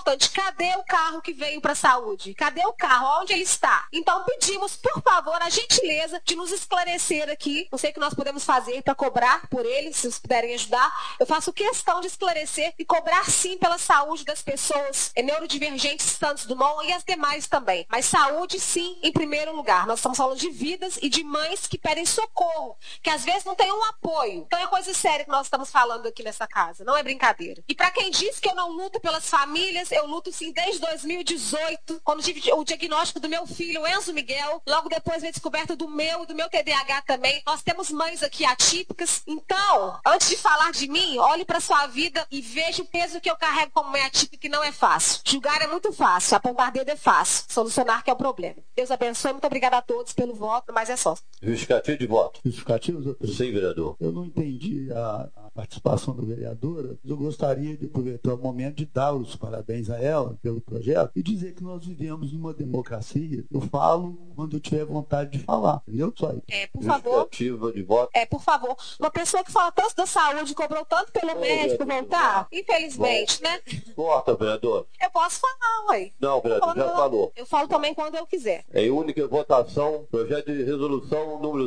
importante, cadê o carro que veio para a saúde? Cadê o carro? Onde ele está? Então pedimos, por favor, a gentileza de nos esclarecer aqui. Não sei o que nós podemos fazer para cobrar por eles, se vocês puderem ajudar. Eu faço questão de esclarecer e cobrar sim pela saúde das pessoas neurodivergentes Santos Dumont e as demais também. Mas saúde sim em primeiro lugar. Nós estamos falando de vidas e de mães que pedem socorro, que às vezes não tem um apoio. Então é coisa séria que nós estamos falando aqui nessa casa, não é brincadeira. E para quem diz que eu não luto pelas famílias, eu luto sim desde 2018, quando tive o diagnóstico do meu filho, Enzo Miguel, logo depois veio a descoberta do meu TDAH também. Nós temos mães aqui atípicas. Então, antes de falar de mim, olhe para sua vida e veja o peso que eu carrego como mãe atípica, que não é fácil. Julgar é muito fácil, apontar dedo é fácil, solucionar que é o problema. Deus abençoe, muito obrigada a todos pelo voto, mas é só. Justificativo de voto. Justificativo, doutor? Sim, vereador. Eu não entendi a participação da vereadora, mas eu gostaria de aproveitar o momento de dar os parabéns a ela pelo projeto e dizer que nós vivemos numa democracia. Eu falo quando eu tiver vontade de falar, entendeu? Só isso. Por favor. Justificativo de voto. Por favor. Uma pessoa que fala tanto da saúde, cobrou tanto pelo médico voltar, infelizmente, né? Vota, vereador. Eu posso falar, ué. Não, vereador, já falou. Eu falo também quando eu quiser. Em única votação, projeto de resolução número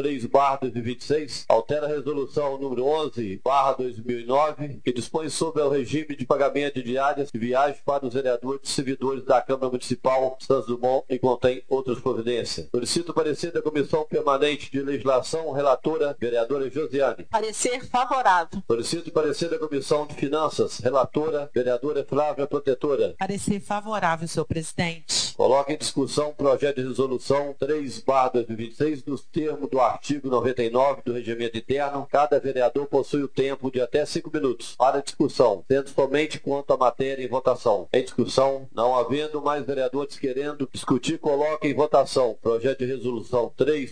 03/2026, altera a resolução número 11/2009, que dispõe sobre o regime de pagamento de diárias de viagem para os vereadores e servidores da Câmara Municipal de Santos Dumont e contém outras providências. Solicito o parecer da Comissão Permanente de Legislação, relatora, vereadora Josiane. Parecer favorável. Solicito o parecer da Comissão de Finanças, relatora, vereadora Flávia Protetora. Parecer favorável, senhor presidente. Coloque em discussão o projeto de resolução 3/2026, nos termos do artigo 99 do Regimento Interno. Cada vereador possui o tempo de até 5 minutos para discussão, sendo somente quanto à matéria em votação. Em discussão, não havendo mais vereadores querendo discutir, coloque em votação projeto de resolução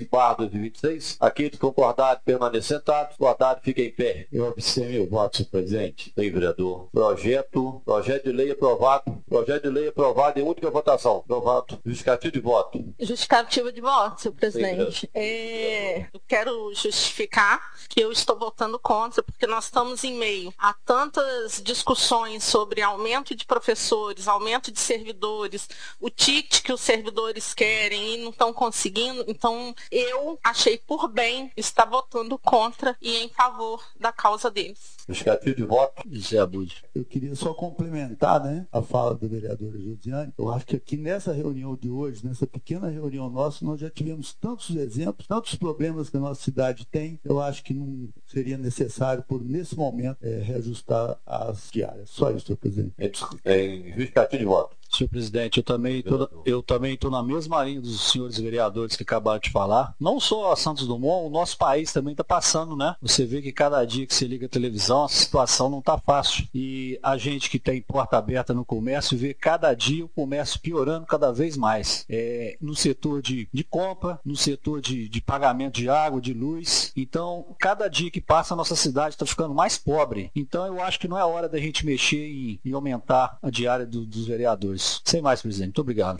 3/2026. Aqueles concordarem permanecer sentados, discordarem fiquem em pé. Eu abstenho meu voto, senhor presidente. Sim, vereador. Projeto de lei aprovado. Projeto de lei aprovado em única votação. Aprovado. Justificativo de voto. Justificativa de voto, senhor presidente. Eu quero justificar que eu estou votando contra, porque nós estamos em meio a tantas discussões sobre aumento de professores, aumento de servidores, o ticket que os servidores querem e não estão conseguindo. Então, eu achei por bem estar votando contra e em favor da causa deles. Justificativo de voto. José Abud. Eu queria só complementar, a fala da vereadora Josiane. Eu acho que aqui nessa reunião de hoje, nessa pequena reunião nossa, nós já tivemos tantos exemplos, tantos problemas que a nossa cidade tem. Eu acho que não seria necessário, nesse momento, reajustar as diárias. Só isso, senhor presidente. Em justificativo de voto. Senhor presidente, eu também estou na mesma linha dos senhores vereadores que acabaram de falar. Não só a Santos Dumont, o nosso país também está passando, né? Você vê que cada dia que você liga a televisão, a situação não está fácil. E a gente que tem porta aberta no comércio vê cada dia o comércio piorando cada vez mais. No setor de compra, no setor de pagamento de água, de luz. Então, cada dia que passa, a nossa cidade está ficando mais pobre. Então, eu acho que não é hora da gente mexer em aumentar a diária dos vereadores. Sem mais, presidente. Muito obrigado.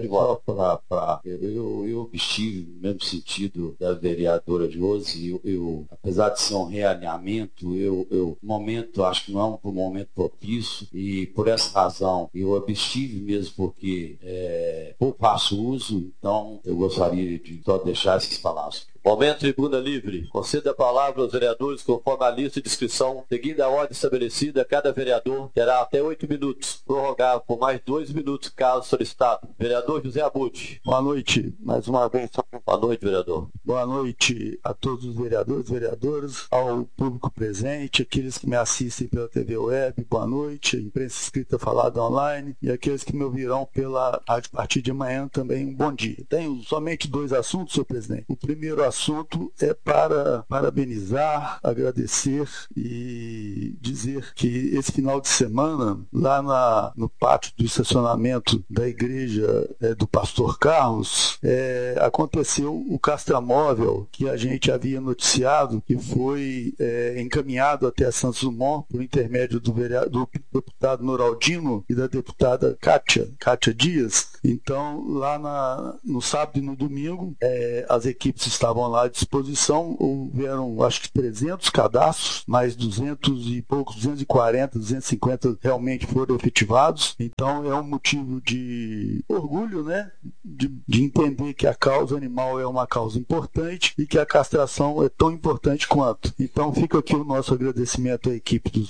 Eu estive no mesmo sentido da vereadora Josi. Apesar de ser um realinhamento, momento, acho que não é um momento propício e por essa razão eu abstive mesmo porque pouco faço uso, então eu gostaria de só deixar essas palavras. Momento tribuna livre. Conceda a palavra aos vereadores conforme a lista de inscrição. Seguindo a ordem estabelecida, cada vereador terá até 8 minutos, prorrogável por mais 2 minutos, caso solicitado. Vereador José Abud. Boa noite, mais uma vez. Boa noite, vereador. Boa noite a todos os vereadores e vereadoras, ao público presente, aqueles que me assistem pela TV Web, boa noite, a imprensa escrita falada online e aqueles que me ouvirão a partir de amanhã também, um bom dia. Tenho somente 2 assuntos, senhor presidente. O primeiro assunto é para parabenizar, agradecer e dizer que esse final de semana, lá no pátio do estacionamento da igreja do Pastor Carlos, aconteceu o castramóvel que a gente havia noticiado, que foi encaminhado até a Santos Dumont por intermédio do deputado Noraldino e da deputada Kátia Dias. Então, lá no sábado e no domingo, as equipes estavam estavam lá à disposição, houveram acho que 300 cadastros, mais 200 e poucos, 240, 250 realmente foram efetivados. Então é um motivo de orgulho, né? De entender que a causa animal é uma causa importante e que a castração é tão importante quanto. Então fica aqui o nosso agradecimento à equipe dos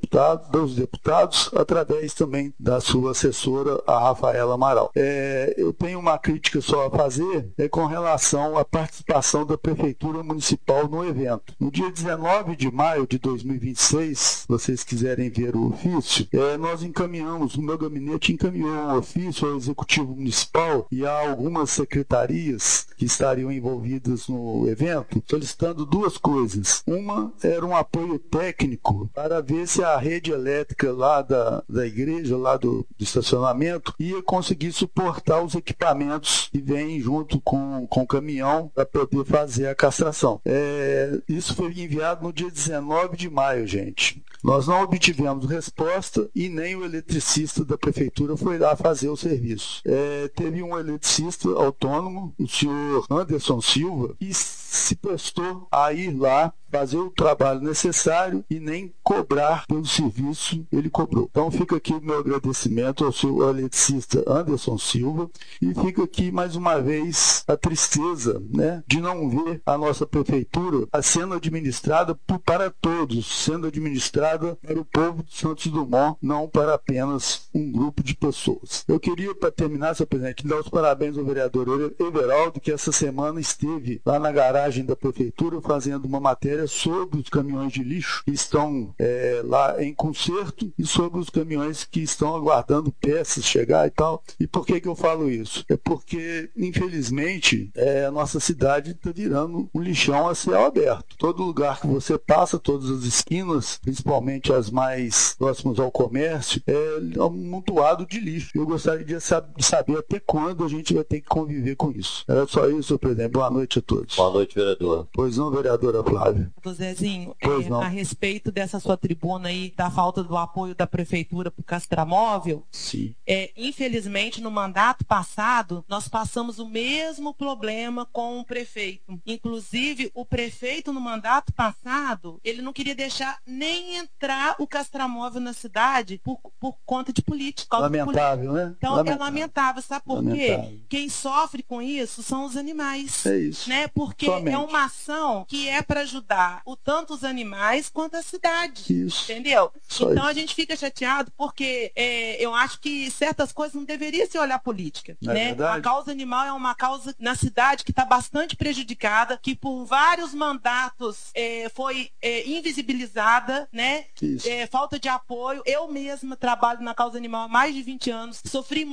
deputados, através também da sua assessora, a Rafaela Amaral. Eu tenho uma crítica só a fazer, com relação à participação da Prefeitura Municipal no evento. No dia 19 de maio de 2026, se vocês quiserem ver o ofício, nós encaminhamos, o meu gabinete encaminhou um ofício ao Executivo Municipal e a algumas secretarias que estariam envolvidas no evento, solicitando duas coisas. Uma era um apoio técnico para ver se a rede elétrica lá da igreja, lá do estacionamento, ia conseguir suportar os equipamentos que vêm junto com o caminhão para poder fazer a castração. Isso foi enviado no dia 19 de maio, gente. Nós não obtivemos resposta e nem o eletricista da prefeitura foi lá fazer o serviço. Teve um eletricista autônomo, o senhor Anderson Silva, que se prestou a ir lá fazer o trabalho necessário e nem cobrar pelo serviço ele cobrou. Então fica aqui o meu agradecimento ao seu eletricista Anderson Silva e fica aqui mais uma vez a tristeza, né, de não ver a nossa prefeitura sendo administrada para todos, sendo administrada para o povo de Santos Dumont, não para apenas um grupo de pessoas. Eu queria, para terminar, senhor presidente, dar os parabéns ao vereador Everaldo, que essa semana esteve lá na garagem da prefeitura fazendo uma matéria sobre os caminhões de lixo que estão lá em conserto e sobre os caminhões que estão aguardando peças chegar e tal. E por que eu falo isso? É porque, infelizmente, a nossa cidade está virando um lixão a céu aberto. Todo lugar que você passa, todas as esquinas, principalmente as mais próximas ao comércio, é um amontoado de lixo. Eu gostaria de saber até quando a gente vai ter que conviver com isso. Era só isso, senhor presidente. Boa noite a todos. Boa noite, vereador. Pois não, vereadora Flávia. Zezinho, a respeito dessa sua tribuna aí, da falta do apoio da prefeitura para o castramóvel, sim. Infelizmente, no mandato passado, nós passamos o mesmo problema com o prefeito. Inclusive, o prefeito, no mandato passado, ele não queria deixar nem entrar o castramóvel na cidade por conta de política. Lamentável, né? Então, é lamentável, sabe por quê? Quem sofre com isso são os animais. É isso. Né? Porque somente. É uma ação que é para ajudar tanto os animais quanto a cidade. Isso. Entendeu? Só então isso. A gente fica chateado porque eu acho que certas coisas não deveriam se olhar política. Né? A causa animal é uma causa na cidade que está bastante prejudicada, que por vários mandatos foi invisibilizada, né? Falta de apoio. Eu mesma trabalho na causa animal há mais de 20 anos.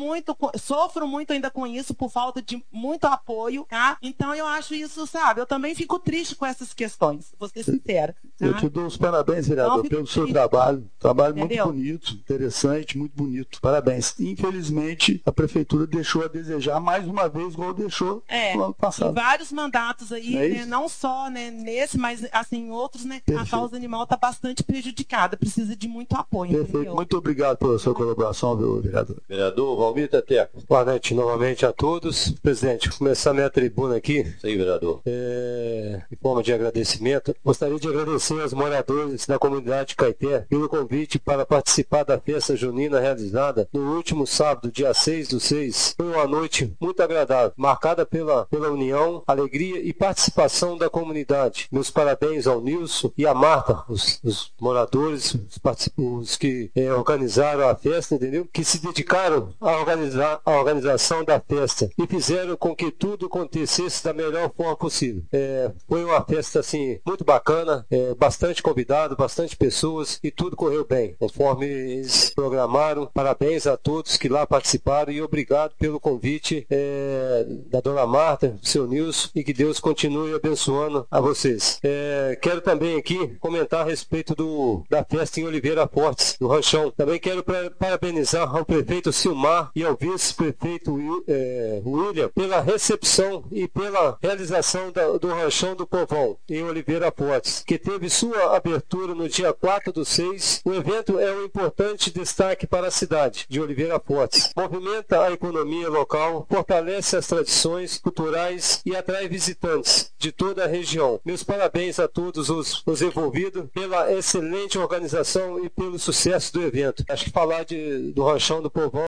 Sofro muito ainda com isso, por falta de muito apoio. Tá? Então eu acho isso, sabe? Eu também fico triste com essas questões. Vou ser sincera. Tá? Eu te dou os parabéns, vereador, pelo seu trabalho. Trabalho Entendeu? muito bonito, interessante, muito bonito. Parabéns. Infelizmente, a prefeitura deixou a desejar mais uma vez, igual deixou no ano passado. Em vários mandatos aí, né, não só nesse, mas assim, em outros, né? A causa animal está bastante prejudicada, precisa de muito apoio. Perfeito. Entendeu? Muito obrigado pela sua colaboração, vereador. Vereador Valmir Teteco. Boa noite novamente a todos. Presidente, vou começar minha tribuna aqui. Sim, vereador. Em forma de agradecimento, gostaria de agradecer aos moradores da comunidade de Caeté pelo convite para participar da festa junina realizada no último sábado, dia 6/6. Foi uma noite muito agradável, marcada pela união, alegria e participação da comunidade. Meus parabéns ao Nilson e à Marta, os moradores, os que organizaram a festa, entendeu? Que se dedicaram a organização da festa e fizeram com que tudo acontecesse da melhor forma possível. Foi uma festa assim muito bacana, bastante convidado, bastante pessoas e tudo correu bem, conforme eles programaram. Parabéns a todos que lá participaram e obrigado pelo convite da dona Marta, do seu Nilson, e que Deus continue abençoando a vocês. Quero também aqui comentar a respeito da festa em Oliveira Fortes, do Ranchão. Também quero parabenizar ao prefeito Silmar e ao vice-prefeito William pela recepção e pela realização do Ranchão do Povão em Oliveira Oliveira Fortes, que teve sua abertura no dia 4/6. O evento é um importante destaque para a cidade de Oliveira Fortes. Movimenta a economia local, fortalece as tradições culturais e atrai visitantes de toda a região. Meus parabéns a todos os envolvidos pela excelente organização e pelo sucesso do evento. Acho que falar do Ranchão do Povão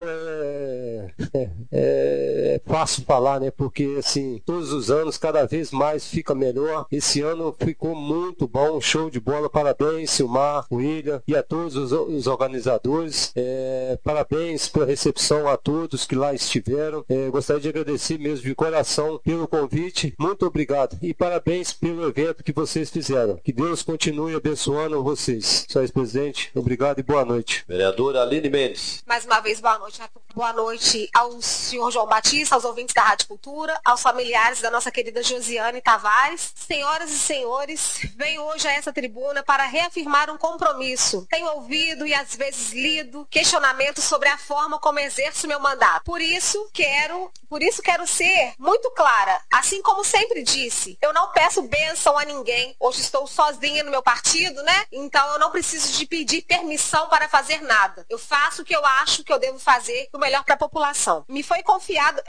é fácil falar, né? Porque assim, todos os anos cada vez mais fica melhor. Esse ano ficou muito bom, show de bola. Parabéns, Silmar, William e a todos os organizadores. Parabéns pela recepção a todos que lá estiveram. Gostaria de agradecer mesmo de coração pelo convite. Muito obrigado e parabéns pelo evento que vocês fizeram. Que Deus continue abençoando vocês. Senhor presidente, obrigado e boa noite. Vereadora Aline Mendes. Mais uma vez, boa noite. Boa noite ao senhor João Batista, aos ouvintes da Rádio Cultura, aos familiares da nossa querida Josiane Tavares. Senhoras e senhores, venho hoje a essa tribuna para reafirmar um compromisso. Tenho ouvido e às vezes lido questionamentos sobre a forma como exerço meu mandato. Por isso quero ser muito clara. Assim como sempre disse, eu não peço bênção a ninguém. Hoje estou sozinha no meu partido, né? Então eu não preciso de pedir permissão para fazer nada. Eu faço o que eu acho que eu devo fazer, o melhor para a população. Me foi confiado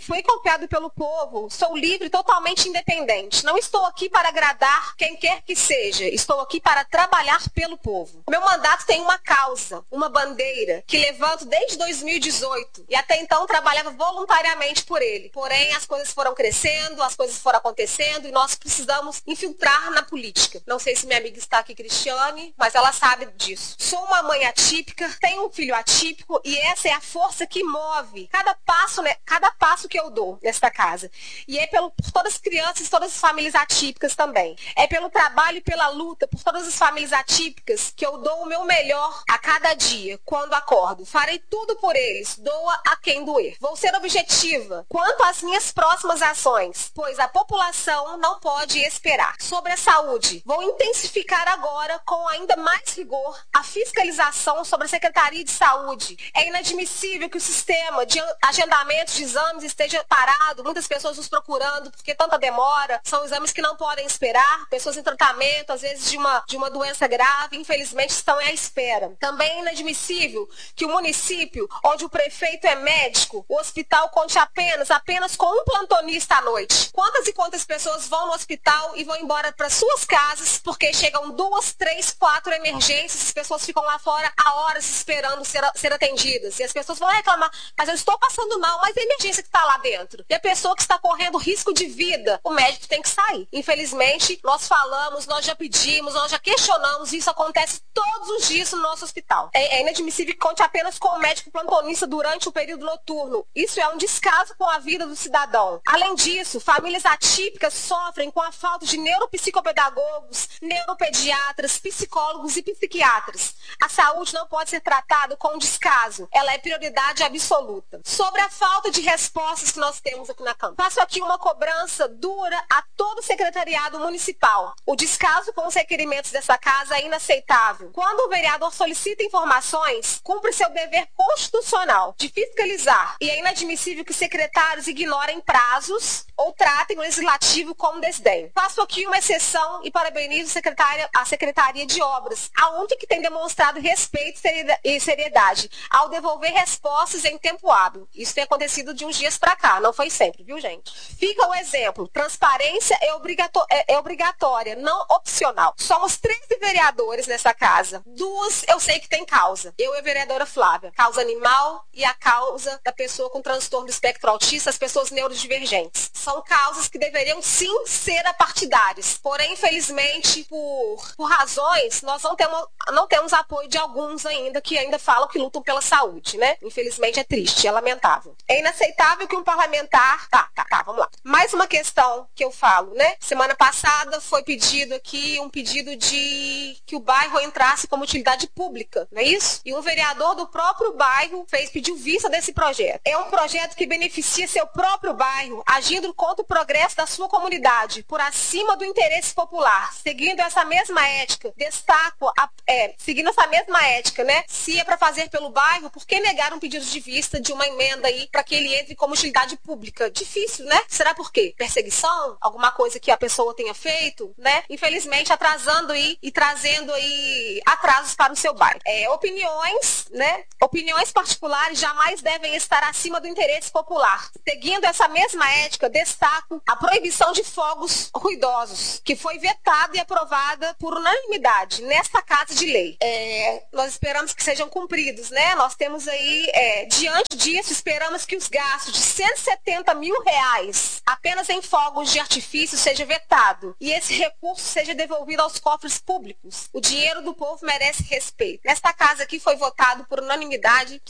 pelo povo. Sou livre e totalmente independente. Não estou aqui para agradar quem quer que seja. Estou aqui para trabalhar pelo povo. Meu mandato tem uma causa, uma bandeira, que levanto desde 2018. E até então trabalhava voluntariamente por ele. Porém, as coisas foram crescendo, as coisas foram acontecendo e nós precisamos infiltrar na política. Não sei se minha amiga está aqui, Cristiane, mas ela sabe disso. Sou uma mãe atípica, tenho um filho atípico e essa é a força que move cada passo que eu dou nesta casa. E é por todas as crianças, todas as famílias atípicas também. É pelo trabalho e pela luta por todas as famílias atípicas que eu dou o meu melhor a cada dia, quando acordo. Farei tudo por eles, doa a quem doer. Vou ser objetiva quanto às minhas próximas ações, pois a população não pode esperar. Sobre a saúde, vou intensificar agora com ainda mais rigor a fiscalização sobre a Secretaria de Saúde. É inadmissível que o sistema de agendamento de exames esteja parado, muitas pessoas nos procurando porque tanta demora, são exames que não podem esperar, pessoas em tratamento, às vezes de uma doença grave, infelizmente estão à espera. Também é inadmissível que o município, onde o prefeito é médico, o hospital conte apenas com um plantonista à noite. Quantas e quantas pessoas vão no hospital e vão embora para suas casas porque chegam 2, 3, 4 emergências, as pessoas ficam lá fora há horas esperando ser atendidas. E as pessoas vão reclamar, mas eu estou passando mal, mas a emergência que está lá dentro. E a pessoa que está correndo risco de vida, o médico tem que sair. Infelizmente, nós falamos, nós já pedimos, nós já questionamos, e isso acontece todos os dias no nosso hospital. É inadmissível que conte apenas com o médico plantonista durante o período noturno. Isso é um descaso com a vida do cidadão. Além disso, famílias atípicas sofrem com a falta de neuropsicopedagogos, neuropediatras, psicólogos e psiquiatras. A saúde não pode ser tratada com descaso. Ela é prioridade absoluta. Sobre a falta de respostas que nós temos aqui na Câmara, faço aqui uma cobrança dura a todo o secretariado municipal. O descaso com os requerimentos dessa casa é inaceitável. Quando o vereador solicita informações, cumpre seu dever constitucional de fiscalizar. E é inadmissível que secretários ignorem prazos ou tratem o legislativo com desdém. Faço aqui uma exceção e parabenizo a Secretaria de Obras, a única que tem demonstrado respeito e seriedade ao devolver respostas em tempo hábil. Isso tem acontecido de uns dias para cá, não foi sempre, viu, gente? Fica o exemplo, transparência é obrigatória, não opcional. Somos 13 vereadores nessa casa. 2 eu sei que tem causa. Eu e a vereadora Flávia. Causa animal e a causa da pessoa com transtorno do espectro autista, as pessoas neurodivergentes. São causas que deveriam sim ser apartidárias. Porém, infelizmente, por razões, nós não temos apoio de alguns ainda que ainda falam que lutam pela saúde, né? Infelizmente é triste, é lamentável. É inaceitável que um parlamentar... Vamos lá. Mais uma questão que eu falo, né? Semana passada foi pedido aqui um pedido de que o bairro entrasse como utilidade pública, não é isso? E um vereador do próprio bairro pediu vista desse projeto. É um projeto que beneficia seu próprio bairro, agindo indo contra o progresso da sua comunidade, por acima do interesse popular, seguindo essa mesma ética, seguindo essa mesma ética, né? Se é para fazer pelo bairro, por que negar um pedido de vista de uma emenda aí para que ele entre como utilidade pública? Difícil, né? Será por quê? Perseguição? Alguma coisa que a pessoa tenha feito, né? Infelizmente, atrasando aí e trazendo aí atrasos para o seu bairro. Opiniões, né? Opiniões particulares jamais devem estar acima do interesse popular. Seguindo essa mesma ética, destaco a proibição de fogos ruidosos, que foi vetada e aprovada por unanimidade nesta Casa de Lei. Nós esperamos que sejam cumpridos, né? Nós temos aí, diante disso, esperamos que os gastos de R$170 mil apenas em fogos de artifício seja vetado e esse recurso seja devolvido aos cofres públicos. O dinheiro do povo merece respeito. Nesta casa aqui foi votado por unanimidade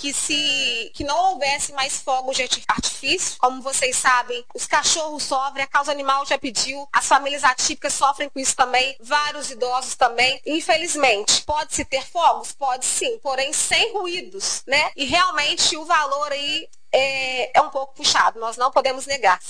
que não houvesse mais fogos de artifício. Como vocês sabem, os cachorros sofrem, a causa animal já pediu, as famílias atípicas sofrem com isso também, vários idosos também. Infelizmente, pode-se ter fogos? Pode sim, porém sem ruídos, né? E realmente o valor aí é um pouco puxado, nós não podemos negar.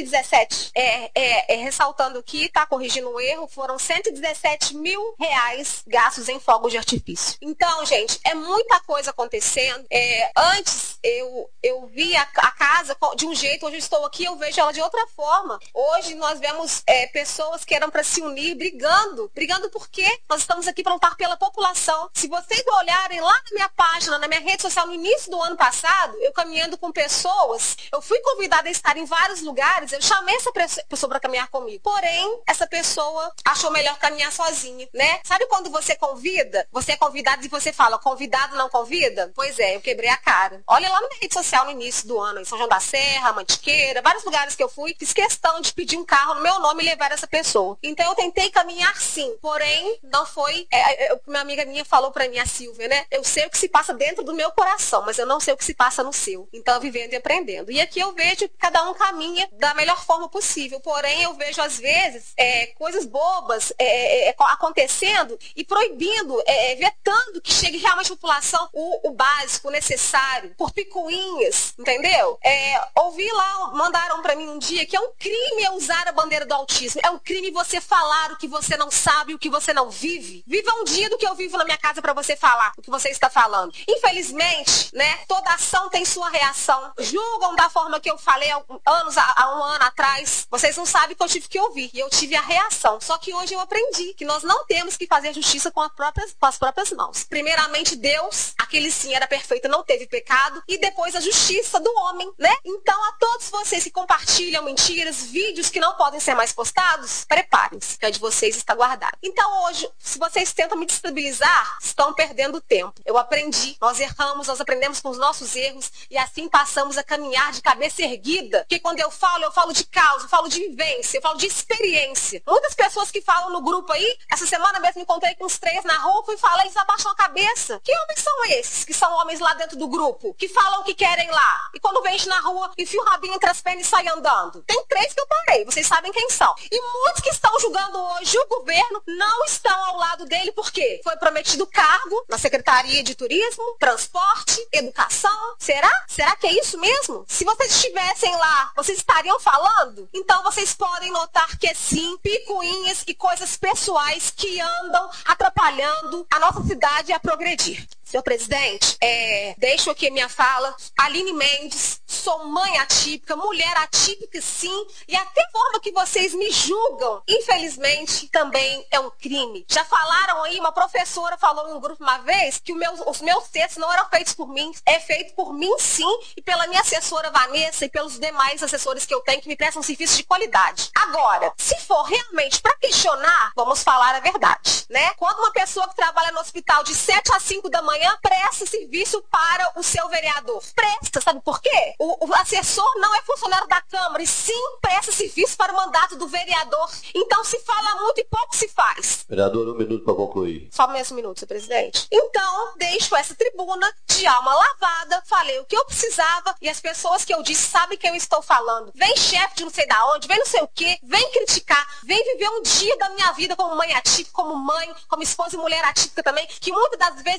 117, ressaltando que, tá corrigindo um erro, foram R$117 mil gastos em fogos de artifício. Então, gente, é muita coisa acontecendo. Antes eu via a casa de um jeito, hoje eu estou aqui, eu vejo ela de outra forma. Hoje nós vemos pessoas que eram para se unir, brigando por quê? Nós estamos aqui para lutar pela população. Se vocês olharem lá na minha página, na minha rede social, no início do ano passado, eu caminhando com pessoas, eu fui convidada a estar em vários lugares, eu chamei essa pessoa para caminhar comigo. Porém, essa pessoa achou melhor caminhar sozinha, né? Sabe quando você convida, você é convidado e você fala, convidado não convida? Pois é, eu quebrei a cara. Olha lá na minha rede social no início do ano, em São João da Serra, Mantiqueira, vários lugares que eu fui, fiz questão de pedir um carro no meu nome e levar essa pessoa. Então eu tentei caminhar sim, porém, não foi, uma amiga minha falou para mim, a Silvia, né? Eu sei o que se passa dentro do meu coração, mas eu não sei o que se passa no seu. Então, vivendo e aprendendo. E aqui eu vejo que cada um caminha da melhor forma possível. Porém, eu vejo, às vezes, coisas bobas acontecendo e proibindo, vetando que chegue realmente à população o básico, o necessário, por picuinhas, entendeu? Ouvi lá, mandaram pra mim um dia que é um crime usar a bandeira do autismo. É um crime você falar o que você não sabe, o que você não vive. Viva um dia do que eu vivo na minha casa pra você falar o que você está falando. Infelizmente, né, toda ação tem sua reação. Julgam da forma que eu falei há um ano atrás. Vocês não sabem que eu tive que ouvir. E eu tive a reação. Só que hoje eu aprendi que nós não temos que fazer justiça com as próprias mãos. Primeiramente, Deus, aquele sim era perfeito, não teve pecado. E depois a justiça do homem, né? Então, a todos vocês que compartilham mentiras, vídeos que não podem ser mais postados, preparem-se, que a de vocês está guardada. Então, hoje, se vocês tentam me destabilizar, estão perdendo tempo. Eu aprendi, nós erramos, nós aprendemos com os nossos erros e assim passamos a caminhar de cabeça erguida, porque quando eu falo de causa, eu falo de vivência, eu falo de experiência. Muitas pessoas que falam no grupo aí, essa semana mesmo me encontrei com uns 3 na rua, fui falar, eles abaixam a cabeça. Que homens são esses, que são homens lá dentro do grupo, que falam o que querem lá, e quando vem na rua, enfia o rabinho entre as pernas e sai andando? Tem 3 que eu parei, vocês sabem quem são. E muitos que estão julgando hoje o governo não estão ao lado dele, por quê? Foi prometido cargo na Secretaria de Turismo, Transporte, Educação. Será que é isso mesmo? Se vocês estivessem lá, vocês estariam falando? Então vocês podem notar que é sim, picuinhas e coisas pessoais que andam atrapalhando a nossa cidade a progredir. Senhor presidente, deixo aqui a minha fala. Aline Mendes, sou mãe atípica, mulher atípica sim, e até a forma que vocês me julgam, infelizmente, também é um crime. Já falaram aí, uma professora falou em um grupo uma vez, que os meus textos não eram feitos por mim, é feito por mim sim, e pela minha assessora Vanessa e pelos demais assessores que eu tenho que me prestam serviço de qualidade. Agora, se for realmente para questionar, vamos falar a verdade, né? Quando uma pessoa que trabalha no hospital de 7 às 5 da manhã presta serviço para o seu vereador. Presta, sabe por quê? O assessor não é funcionário da Câmara e sim presta serviço para o mandato do vereador. Então se fala muito e pouco se faz. Vereador, 1 minuto para concluir. Só mais 1 minuto, senhor presidente. Então, deixo essa tribuna de alma lavada, falei o que eu precisava e as pessoas que eu disse sabem que eu estou falando. Vem chefe de não sei da onde, vem não sei o quê, vem criticar, vem viver um dia da minha vida como mãe atípica, como mãe, como esposa e mulher atípica também, que muitas das vezes tive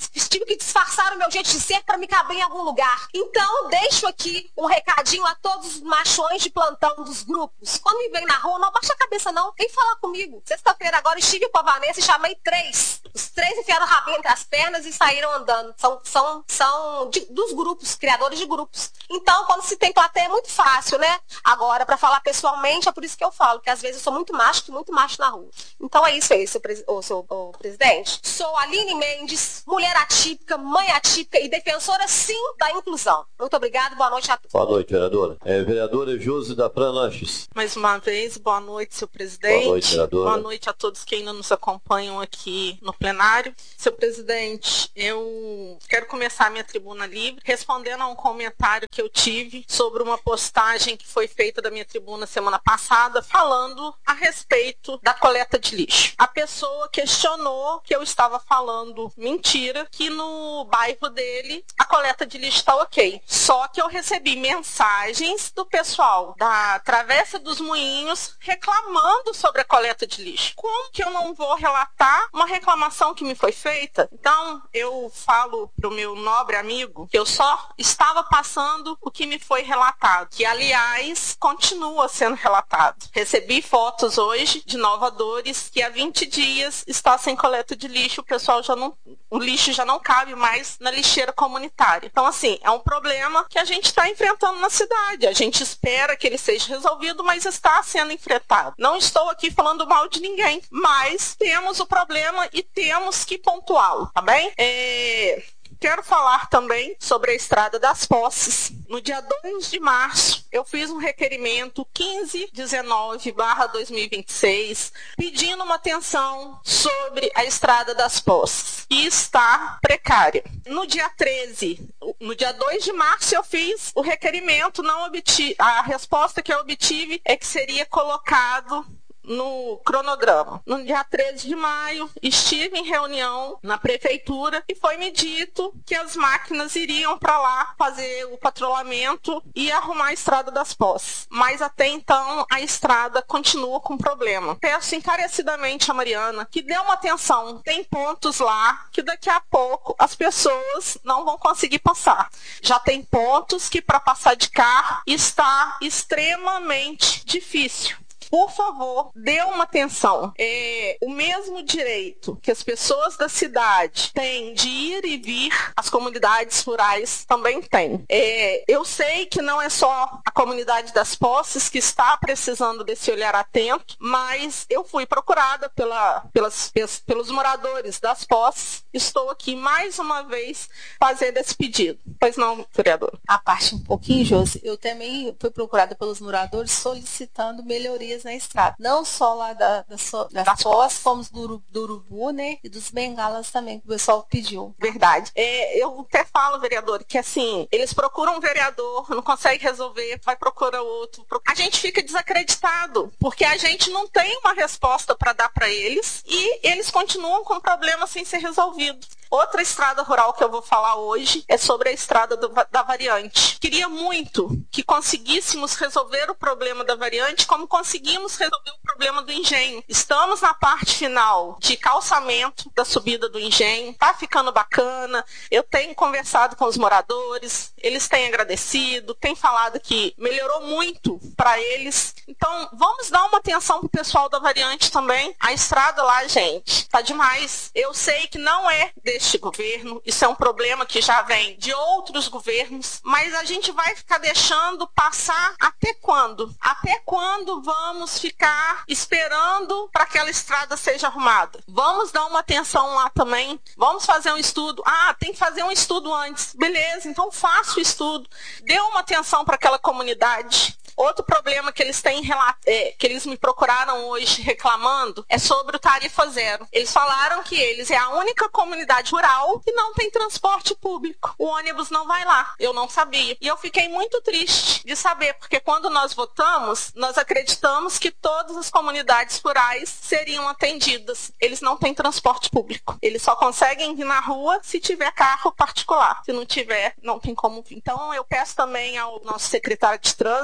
que disfarçar o meu jeito de ser para me caber em algum lugar. Então, deixo aqui um recadinho a todos os machões de plantão dos grupos. Quando me vem na rua, não abaixa a cabeça não, vem falar comigo. Sexta-feira agora estive com a Vanessa e chamei 3. Os 3 enfiaram o rabinho entre as pernas e saíram andando. São dos grupos, criadores de grupos. Então, quando se tem plateia é muito fácil, né? Agora, para falar pessoalmente, é por isso que eu falo, que às vezes eu sou muito macho na rua. Então é isso aí, seu presidente. Sou Aline Mendes, mulher atípica, mãe atípica e defensora, sim, da inclusão. Muito obrigada, boa noite a todos. Boa noite, vereadora. Vereadora Josi da Prananches. Mais uma vez, boa noite, seu presidente. Boa noite, vereadora. Boa noite a todos que ainda nos acompanham aqui no plenário. Seu presidente, eu quero começar a minha tribuna livre respondendo a um comentário que eu tive sobre uma postagem que foi feita da minha tribuna semana passada, falando a respeito da coleta de lixo. A pessoa questionou que eu estava falando mentira, que no bairro dele a coleta de lixo está ok. Só que eu recebi mensagens do pessoal da Travessa dos Moinhos reclamando sobre a coleta de lixo. Como que eu não vou relatar uma reclamação que me foi feita? Então, eu falo para o meu nobre amigo que eu só estava passando o que me foi relatado, que, aliás, continua sendo relatado. Recebi fotos hoje de Nova Dores que há 20 dias está sem coleta de lixo, o lixo já não cabe mais na lixeira comunitária. Então, assim, é um problema que a gente está enfrentando na cidade. A gente espera que ele seja resolvido, mas está sendo enfrentado. Não estou aqui falando mal de ninguém, mas temos o problema e temos que pontuá-lo, tá bem? Quero falar também sobre a Estrada das Posses. No dia 2 de março, eu fiz um requerimento 1519/2026, pedindo uma atenção sobre a Estrada das Posses, que está precária. No dia 2 de março, eu fiz o requerimento, a resposta que eu obtive é que seria colocado no cronograma. No dia 13 de maio, estive em reunião na prefeitura e foi-me dito que as máquinas iriam para lá fazer o patrulhamento e arrumar a Estrada das Posses. Mas até então, a estrada continua com problema. Peço encarecidamente a Mariana que dê uma atenção. Tem pontos lá que daqui a pouco as pessoas não vão conseguir passar. Já tem pontos que para passar de carro está extremamente difícil. Por favor, dê uma atenção. O mesmo direito que as pessoas da cidade têm de ir e vir, as comunidades rurais também têm. Eu sei que não é só a comunidade das Posses que está precisando desse olhar atento, mas eu fui procurada pelos moradores das Posses. Estou aqui mais uma vez fazendo esse pedido. Pois não, vereador? A parte um pouquinho, Josi, eu também fui procurada pelos moradores solicitando melhorias na estrada. Não só lá das Posses, como do Urubu, né? E dos Bengalas também, que o pessoal pediu. Verdade. Eu até falo, vereador, que assim, eles procuram um vereador, não consegue resolver, vai procurar outro. A gente fica desacreditado, porque a gente não tem uma resposta para dar para eles e eles continuam com problemas sem ser resolvido. Outra estrada rural que eu vou falar hoje é sobre a estrada da variante. Queria muito que conseguíssemos resolver o problema da variante como conseguimos resolver o problema do engenho. Estamos na parte final de calçamento da subida do engenho. Tá ficando bacana. Eu tenho conversado com os moradores, eles têm agradecido, têm falado que melhorou muito para eles. Então, vamos dar uma atenção pro pessoal da variante também. A estrada lá, gente, tá demais. Eu sei que não é deste governo, isso é um problema que já vem de outros governos, mas a gente vai ficar deixando passar até quando? Até quando vamos ficar esperando para que aquela estrada seja arrumada? Vamos dar uma atenção lá também, vamos fazer um estudo. Tem que fazer um estudo antes. Beleza, então faça o estudo, dê uma atenção para aquela comunidade. Outro problema que eles têm, que eles me procuraram hoje reclamando, é sobre o tarifa zero. Eles falaram que eles é a única comunidade rural que não tem transporte público. O ônibus não vai lá. Eu não sabia. E eu fiquei muito triste de saber, porque quando nós votamos, nós acreditamos que todas as comunidades rurais seriam atendidas. Eles não têm transporte público. Eles só conseguem vir na rua se tiver carro particular. Se não tiver, não tem como vir. Então, eu peço também ao nosso secretário de trânsito que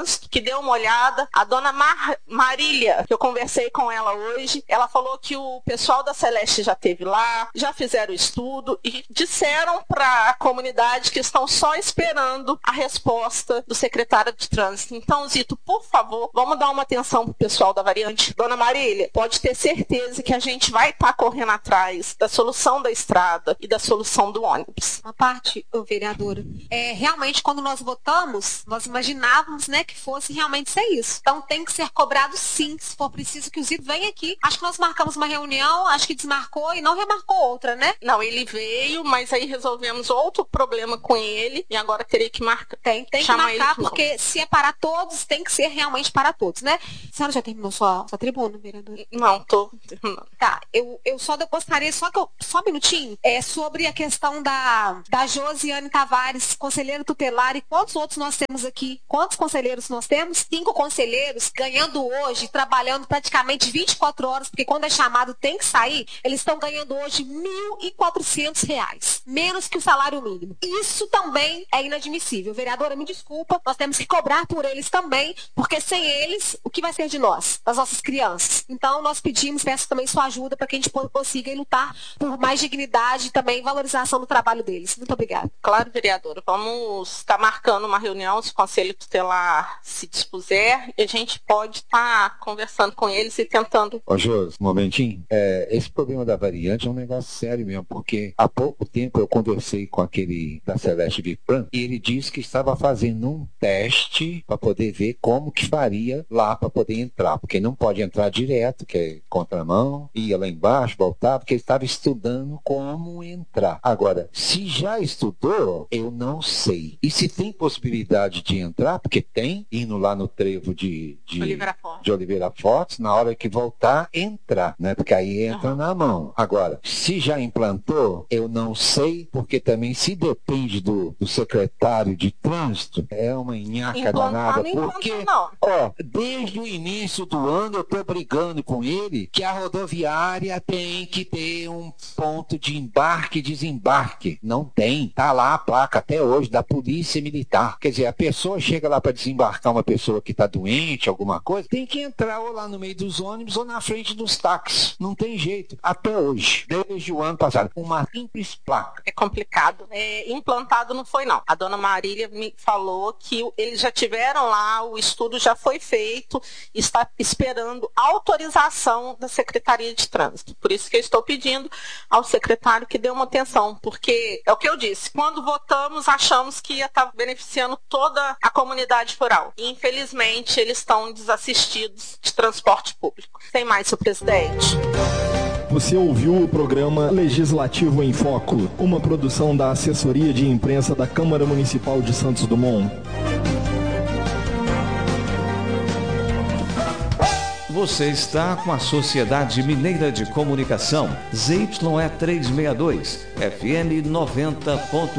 deu uma olhada. A dona Marília, que eu conversei com ela hoje, ela falou que o pessoal da Celeste já esteve lá, já fizeram o estudo e disseram para a comunidade que estão só esperando a resposta do secretário de trânsito. Então, Zito, por favor, vamos dar uma atenção pro pessoal da variante. Dona Marília, pode ter certeza que a gente vai estar correndo atrás da solução da estrada e da solução do ônibus. Uma parte, vereadora, realmente quando nós votamos, nós imaginávamos, né, que fosse realmente ser isso. Então tem que ser cobrado sim, se for preciso que o Zito venha aqui. Acho que nós marcamos uma reunião, acho que desmarcou e não remarcou outra, né? Não, ele veio, mas aí resolvemos outro problema com ele e agora teria que marcar. Tem que marcar, porque se é para todos, tem que ser realmente para todos, né? A senhora já terminou sua tribuna, vereadora? Não, tô terminando. Tá, eu só gostaria, só um minutinho, sobre a questão da Josiane Tavares, conselheira tutelar, e quantos outros nós temos aqui? Quantos conselheiros nós temos? 5 conselheiros ganhando hoje, trabalhando praticamente 24 horas, porque quando é chamado tem que sair, eles estão ganhando hoje R$1.400, menos que o salário mínimo. Isso também é inadmissível. Vereadora, me desculpa, nós temos que cobrar por eles também, porque sem eles, o que vai ser de nós, das nossas crianças? Então, nós peço também sua ajuda para que a gente consiga lutar por mais dignidade e também valorização do trabalho deles. Muito obrigada. Claro, vereadora. Vamos estar marcando uma reunião, se o Conselho Tutelar se dispuser, e a gente pode estar conversando com eles e tentando... Ô, Josi, um momentinho. Esse problema da variante é um negócio sério mesmo, porque há pouco tempo eu conversei com aquele da Celeste Vipran e ele disse que estava fazendo um teste para poder ver como que faria lá para poder entrar, porque não pode entrar direto, que é contramão, ia lá embaixo, voltava, porque ele estava estudando como entrar. Agora, se já estudou, eu não sei. E se tem possibilidade de entrar, porque tem, indo lá no trevo de Oliveira Fortes, na hora que voltar, entrar, né? Porque aí entra na mão. Agora, se já implantou, eu não sei, porque também se depende do secretário de trânsito, é uma nhaca danada, porque, desde o início do ano eu estou brigando com ele que a rodoviária tem que ter um ponto de embarque e desembarque. Não tem. Tá lá a placa até hoje da Polícia Militar. Quer dizer, a pessoa chega lá para desembarcar uma pessoa que está doente, alguma coisa, tem que entrar ou lá no meio dos ônibus ou na frente dos táxis. Não tem jeito. Até hoje, desde o ano passado, uma simples placa. É complicado. Implantado não foi, não. A dona Marília me falou que eles já tiveram lá, o estudo já foi feito, está esperando autorização da Secretaria de Trânsito. Por isso que eu estou pedindo ao secretário que dê uma atenção, porque é o que eu disse, quando votamos achamos que ia estar beneficiando toda a comunidade rural. E infelizmente eles estão desassistidos de transporte público. Sem mais, senhor presidente. Você ouviu o programa Legislativo em Foco, uma produção da Assessoria de Imprensa da Câmara Municipal de Santos Dumont. Você está com a Sociedade Mineira de Comunicação, ZYE 362, FM 90.1.